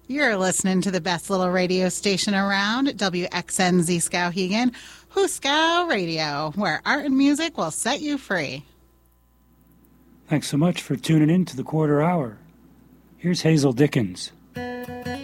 You're listening to the best little radio station around, WXNZ Skowhegan, Huskow Radio, where art and music will set you free. Thanks so much for tuning in to the quarter hour. Here's Hazel Dickens.